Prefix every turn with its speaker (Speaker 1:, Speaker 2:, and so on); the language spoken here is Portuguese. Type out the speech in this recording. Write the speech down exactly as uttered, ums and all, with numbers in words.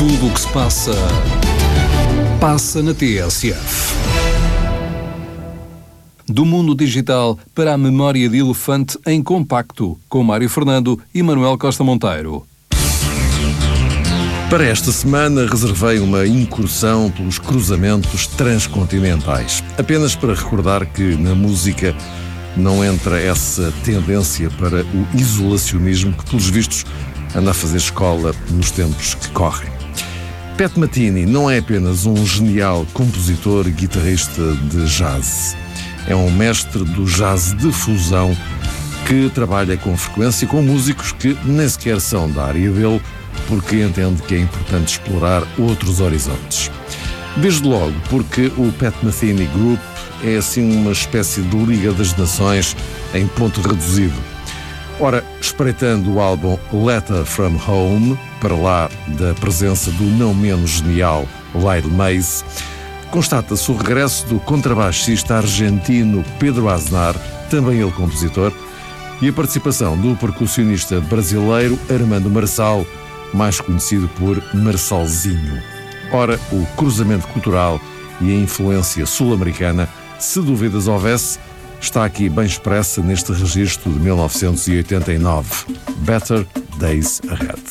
Speaker 1: Tudo o que se passa, passa na T S F. Do mundo digital para a memória de elefante em compacto, com Mário Fernando e Manuel Costa Monteiro.
Speaker 2: Para esta semana reservei uma incursão pelos cruzamentos transcontinentais. Apenas para recordar que na música não entra essa tendência para o isolacionismo que, pelos vistos, anda a fazer escola nos tempos que correm. Pat Metheny não é apenas um genial compositor e guitarrista de jazz. É um mestre do jazz de fusão que trabalha com frequência com músicos que nem sequer são da área dele, porque entende que é importante explorar outros horizontes. Desde logo porque o Pat Metheny Group é assim uma espécie de Liga das Nações em ponto reduzido. Ora, espreitando o álbum Letter from Home, para lá da presença do não menos genial Lyle Mays, constata-se o regresso do contrabaixista argentino Pedro Aznar, também ele compositor, e a participação do percussionista brasileiro Armando Marçal, mais conhecido por Marçalzinho. Ora, o cruzamento cultural e a influência sul-americana, se dúvidas houvesse, está aqui bem expressa neste registro de mil novecentos e oitenta e nove, Better Days Ahead.